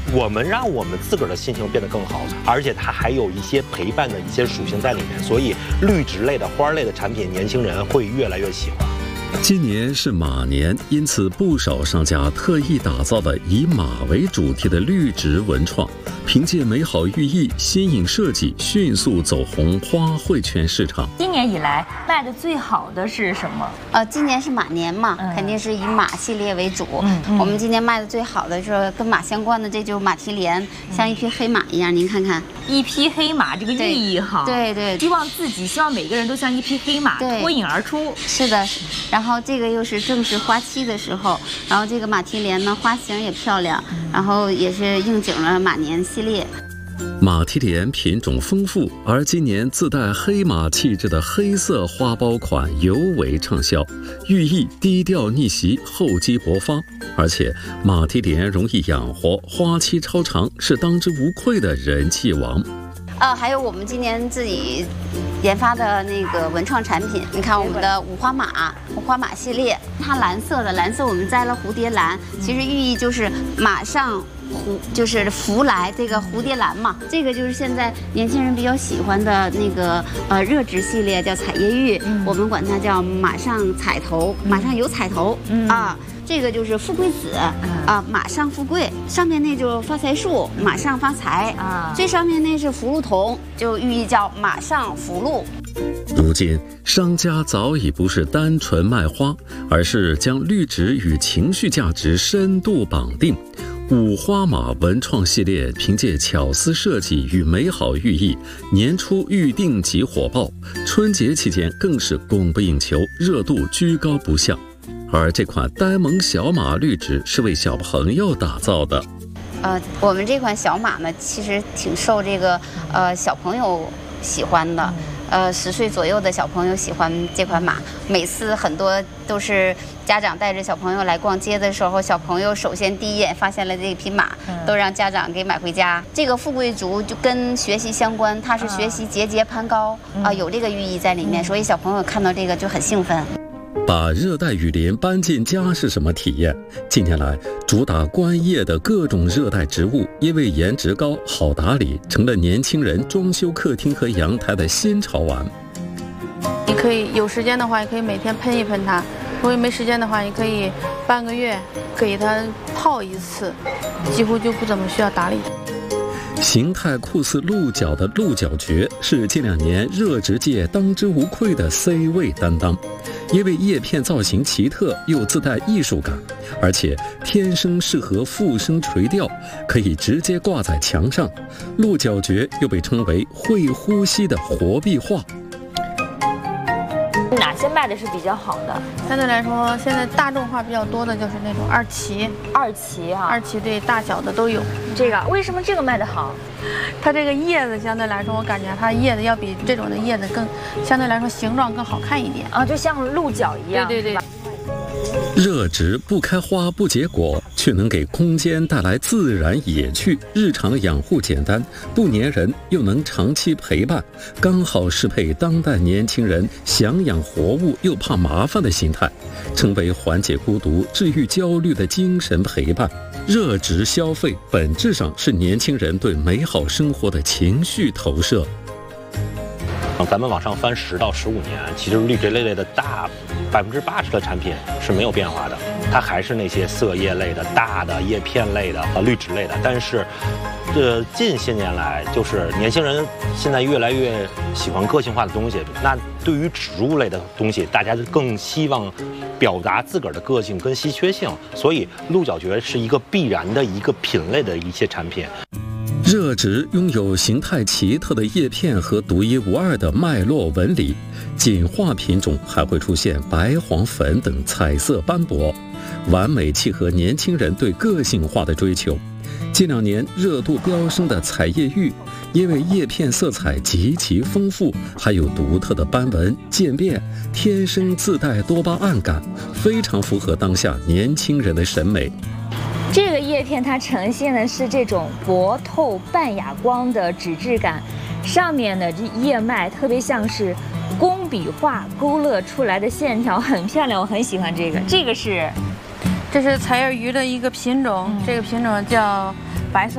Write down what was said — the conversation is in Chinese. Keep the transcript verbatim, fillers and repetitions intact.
我们让我们自个儿的心情变得更好，而且它还有一些陪伴的一些属性在里面，所以绿植类的、花类的产品，年轻人会越来越喜欢。 今年是马年，因此不少商家特意打造的以马为主题的绿植文创，凭借美好寓意、新颖设计，迅速走红花卉圈市场。 今年以来卖的最好的是什么？ 呃，今年是马年嘛，嗯、肯定是以马系列为主。嗯嗯、我们今年卖的最好的是跟马相关的，这就是马蹄莲，嗯、像一匹黑马一样。您看看， 一匹黑马，这个寓意好。 对 对, 对， 希望自己，希望每个人都像一匹黑马脱颖而出。 是的。然后这个又是正是花期的时候，然后这个马蹄莲呢，花型也漂亮，然后也是应景了马年系列。 马蹄莲品种丰富，而今年自带黑马气质的黑色花苞款尤为畅销，寓意低调逆袭，厚积薄发。而且马蹄莲容易养活，花期超长，是当之无愧的人气王。 呃，还有我们今年自己研发的那个文创产品，你看我们的五花马，五花马系列，它蓝色的，蓝色我们摘了蝴蝶兰，其实寓意就是马上蝴，就是福来这个蝴蝶兰嘛。这个就是现在年轻人比较喜欢的那个呃热植系列，叫彩叶玉，嗯、我们管它叫马上彩头，马上有彩头、嗯、啊。这个就是富贵子啊，马上富贵。上面那就是发财树，马上发财啊。最上面那是福禄桐，就寓意叫马上福禄。 如今，商家早已不是单纯卖花，而是将绿植与情绪价值深度绑定。五花马文创系列凭借巧思设计与美好寓意，年初预定即火爆，春节期间更是供不应求，热度居高不下。而这款呆萌小马绿植是为小朋友打造的。 呃，我们这款小马呢，其实挺受这个呃小朋友喜欢的。呃，十岁左右的小朋友喜欢这款马。每次很多都是家长带着小朋友来逛街的时候，小朋友首先第一眼发现了这匹马，都让家长给买回家。这个富贵竹就跟学习相关，它是学习节节攀高啊、呃，有这个寓意在里面，所以小朋友看到这个就很兴奋。 把热带雨林搬进家是什么体验？近年来，主打观叶的各种热带植物，因为颜值高、好打理，成了年轻人装修客厅和阳台的新潮玩。 你可以有时间的话，也可以每天喷一喷它；如果没时间的话，你可以半个月给它泡一次，几乎就不怎么需要打理。 形态酷似鹿角的鹿角蕨是近两年热植界当之无愧的 C 位担当，因为叶片造型奇特又自带艺术感，而且天生适合附生垂钓，可以直接挂在墙上。鹿角蕨又被称为会呼吸的活壁画。 哪些卖的是比较好的？ 相对来说，现在大众化比较多的就是那种二旗。 二旗啊， 二旗对，大小的都有。 这个为什么这个卖的好？ 它这个叶子相对来说，我感觉它叶子要比这种的叶子更，相对来说形状更好看一点啊，就像鹿角一样。 对对对。 热植不开花不结果，却能给空间带来自然野趣，日常养护简单，不粘人，又能长期陪伴，刚好适配当代年轻人想养活物又怕麻烦的心态，成为缓解孤独、治愈焦虑的精神陪伴。热植消费本质上是年轻人对美好生活的情绪投射。 咱们往上翻十到十五年，其实绿植类的大百分之八十的产品是没有变化的，它还是那些色叶类的、大的叶片类的和绿植类的。但是，这近些年来，就是年轻人现在越来越喜欢个性化的东西。那对于植物类的东西，大家更希望表达自个儿的个性跟稀缺性，所以鹿角蕨是一个必然的一个品类的一些产品。 热植拥有形态奇特的叶片和独一无二的脉络纹理，进化品种还会出现白、黄、粉等彩色斑驳，完美契合年轻人对个性化的追求。近两年热度飙升的彩叶玉，因为叶片色彩极其丰富，还有独特的斑纹渐变，天生自带多巴胺感，非常符合当下年轻人的审美。 这个叶片它呈现的是这种薄透半哑光的纸质感，上面的这叶脉特别像是工笔画勾勒出来的线条，很漂亮，我很喜欢这个。这个是， 这是彩叶鱼的一个品种，嗯、这个品种叫白色。